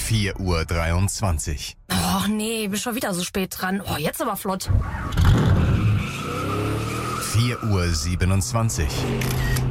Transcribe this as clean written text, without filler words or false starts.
4:23 Uhr. Oh nee, bin schon wieder so spät dran. Oh, jetzt aber flott. 4:27 Uhr.